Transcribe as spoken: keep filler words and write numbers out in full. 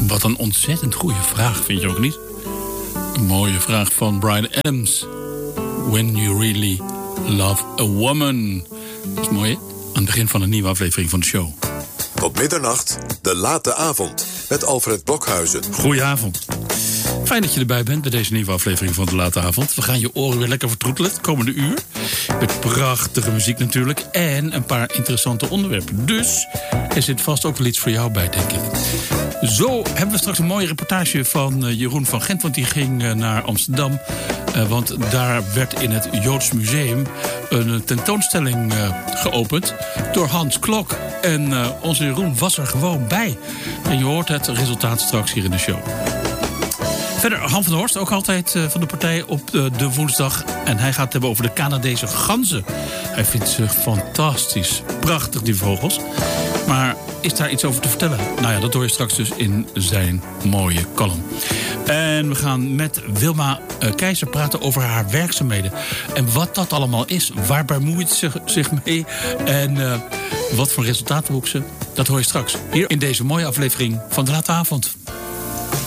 Wat een ontzettend goede vraag, vind je ook niet? Een mooie vraag van Bryan Adams. When you really love a woman. Dat is mooi, hè? Aan het begin van een nieuwe aflevering van de show. Tot middernacht, de late avond, met Alfred Blokhuizen. Goedenavond. Fijn dat je erbij bent bij deze nieuwe aflevering van de late avond. We gaan je oren weer lekker vertroetelen het komende uur. Met prachtige muziek natuurlijk. En een paar interessante onderwerpen. Dus er zit vast ook wel iets voor jou bij, denk ik. Zo hebben we straks een mooie reportage van uh, Jeroen van Gent. Want die ging uh, naar Amsterdam. Uh, want daar werd in het Joods Museum een tentoonstelling uh, geopend door Hans Klok. En uh, onze Jeroen was er gewoon bij. En je hoort het resultaat straks hier in de show. Verder Han van der Horst, ook altijd uh, van de partij op uh, de woensdag. En hij gaat het hebben over de Canadese ganzen. Hij vindt ze fantastisch. Prachtig, die vogels. Maar is daar iets over te vertellen? Nou ja, dat hoor je straks dus in zijn mooie column. En we gaan met Wilma uh, Keizer praten over haar werkzaamheden. En wat dat allemaal is. Waar bemoeit ze zich mee? En uh, wat voor resultaten boekt ze? Dat hoor je straks. Hier in deze mooie aflevering van de Late Avond.